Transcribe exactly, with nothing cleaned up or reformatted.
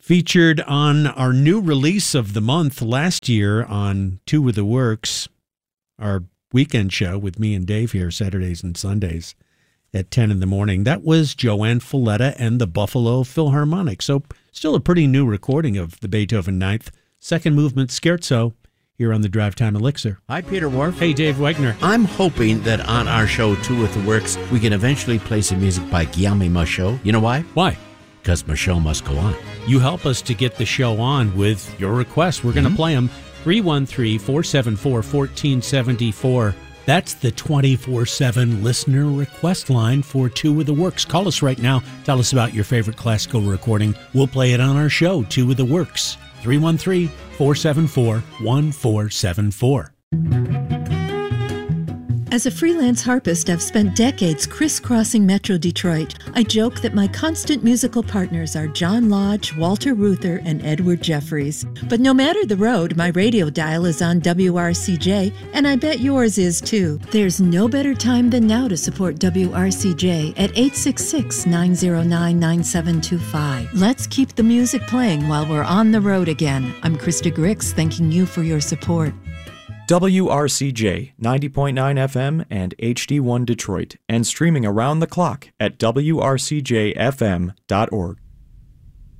Featured on our new release of the month last year on Two with the Works, our weekend show with me and Dave here Saturdays and Sundays at ten in the morning. That was Joanne Falletta and the Buffalo Philharmonic. So still a pretty new recording of the Beethoven Ninth, second movement scherzo here on the Drive Time Elixir. Hi, Peter Wharf. Hey, Dave Wegner. I'm hoping that on our show, Two with the Works, we can eventually play some music by Guillaume Michaud. You know why? Why? Because Michaud must go on. You help us to get the show on with your requests. We're mm-hmm. going to play them. three one three, four seven four, one four seven four. That's the twenty-four seven listener request line for Two with the Works. Call us right now. Tell us about your favorite classical recording. We'll play it on our show, Two with the Works. three one three, four seven four, one four seven four. As a freelance harpist, I've spent decades crisscrossing Metro Detroit. I joke that my constant musical partners are John Lodge, Walter Reuther, and Edward Jeffries. But no matter the road, my radio dial is on W R C J, and I bet yours is too. There's no better time than now to support W R C J at eight six six, nine zero nine, nine seven two five. Let's keep the music playing while we're on the road again. I'm Krista Grix, thanking you for your support. W R C J, ninety point nine F M and H D one Detroit, and streaming around the clock at W R C J F M dot org.